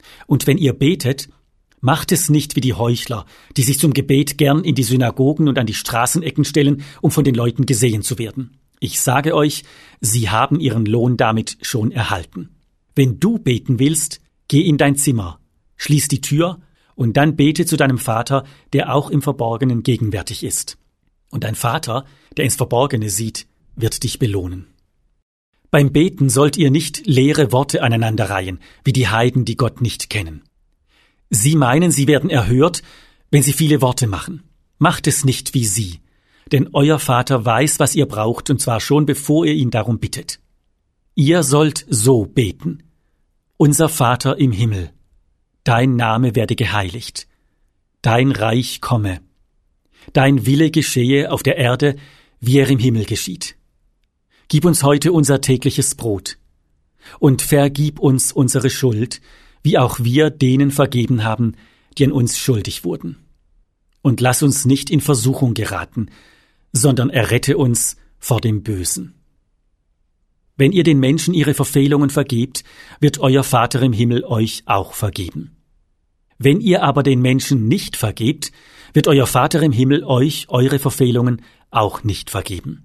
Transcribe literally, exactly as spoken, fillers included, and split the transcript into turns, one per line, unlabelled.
Und wenn ihr betet, macht es nicht wie die Heuchler, die sich zum Gebet gern in die Synagogen und an die Straßenecken stellen, um von den Leuten gesehen zu werden. Ich sage euch, sie haben ihren Lohn damit schon erhalten. Wenn du beten willst, geh in dein Zimmer, schließ die Tür und dann bete zu deinem Vater, der auch im Verborgenen gegenwärtig ist. Und dein Vater, der ins Verborgene sieht, wird dich belohnen. Beim Beten sollt ihr nicht leere Worte aneinanderreihen, wie die Heiden, die Gott nicht kennen. Sie meinen, sie werden erhört, wenn sie viele Worte machen. Macht es nicht wie sie, denn euer Vater weiß, was ihr braucht, und zwar schon bevor ihr ihn darum bittet. Ihr sollt so beten: Unser Vater im Himmel, dein Name werde geheiligt, dein Reich komme, dein Wille geschehe auf der Erde, wie er im Himmel geschieht. Gib uns heute unser tägliches Brot und vergib uns unsere Schuld, wie auch wir denen vergeben haben, die an uns schuldig wurden. Und lass uns nicht in Versuchung geraten, sondern errette uns vor dem Bösen. Wenn ihr den Menschen ihre Verfehlungen vergebt, wird euer Vater im Himmel euch auch vergeben. Wenn ihr aber den Menschen nicht vergebt, wird euer Vater im Himmel euch eure Verfehlungen auch nicht vergeben.